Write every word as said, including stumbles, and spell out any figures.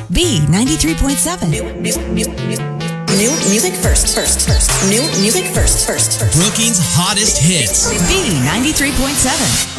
B ninety-three point seven. New, new, new, new, new music first, first, first. New music first, first, first. Brookings' hottest hits. B ninety-three point seven.